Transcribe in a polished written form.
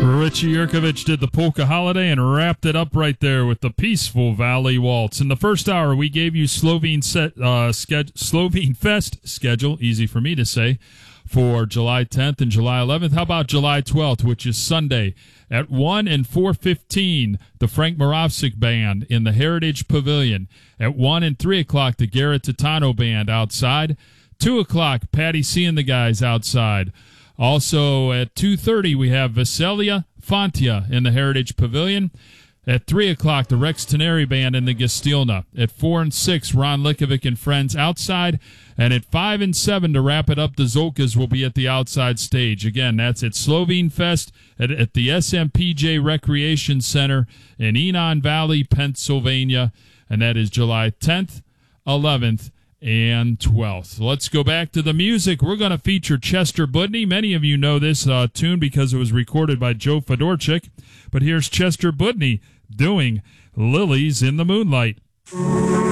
Richie Yurkovich did the Polka Holiday and wrapped it up right there with the Peaceful Valley Waltz. In the first hour, we gave you Slovene Fest schedule, easy for me to say, for July 10th and July 11th. How about July 12th, which is Sunday? At 1 and 4:15, the Frank Moravsik Band in the Heritage Pavilion. At 1 and 3 o'clock, the Garrett Titano Band outside. 2 o'clock, Patty C and the guys outside. Also at 2:30, we have Veselia Fontia in the Heritage Pavilion. At 3 o'clock, the Rex Teneri Band in the Gestilna. At 4 and 6, Ron Likovic and friends outside. And at 5 and 7, to wrap it up, the Zolkas will be at the outside stage. Again, that's at Slovene Fest at the SMPJ Recreation Center in Enon Valley, Pennsylvania. And that is July 10th, 11th, and 12th. Let's go back to the music. We're going to feature Chester Budney. Many of you know this tune because it was recorded by Joe Fedorchik. But here's Chester Budney doing Lilies in the Moonlight.